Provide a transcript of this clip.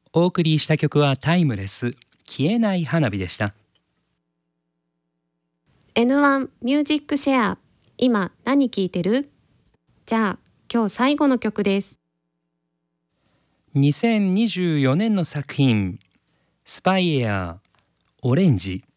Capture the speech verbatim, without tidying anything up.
お送りした曲はタイムレス、消えない花火でした。 エヌワン ミュージックシェア、今何聴いてる？じゃあ今日最後の曲です。 にせんにじゅうよねんの作品、スパイエアオレンジ。